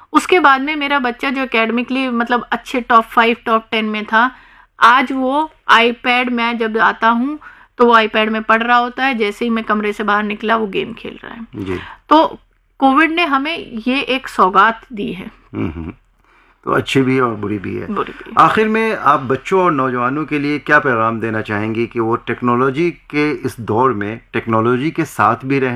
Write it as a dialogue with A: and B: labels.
A: उसके बाद में मेरा बच्चा जो एकेडमिकली मतलब अच्छे टॉप 5 टॉप 10 में था, आज वो आईपैड में जब आता हूँ तो वो आईपैड में पढ़ रहा होता है, जैसे ही मैं कमरे से बाहर निकला वो गेम खेल रहा है
B: जी।
A: तो कोविड ने हमें ये एक सौगात दी है।
B: तो अच्छी भी है और बुरी भी है।
A: बुरी भी है।
B: आखिर में आप बच्चों और नौजवानों के लिए क्या पैगाम देना चाहेंगे कि वो टेक्नोलॉजी के इस दौर में टेक्नोलॉजी के साथ भी रहें